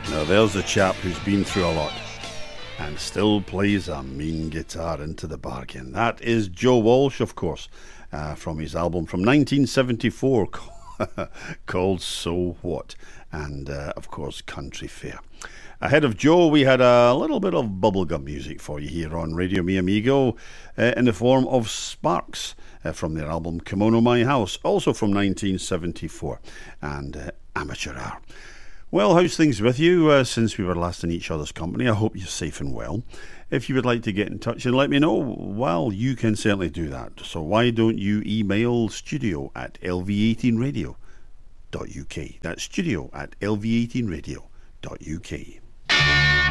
Now there's a chap who's been through a lot and still plays a mean guitar into the bargain. That is Joe Walsh, of course, from his album from 1974 called So What, and of course Country Fair. Ahead of Joe, we had a little bit of bubblegum music for you here on Radio Mi Amigo in the form of Sparks from their album Kimono My House, also from 1974, and Amateur Hour. Well, how's things with you since we were last in each other's company? I hope you're safe and well. If you would like to get in touch and let me know, well, you can certainly do that. So why don't you email studio@lv18radio.uk. That's studio@lv18radio.uk.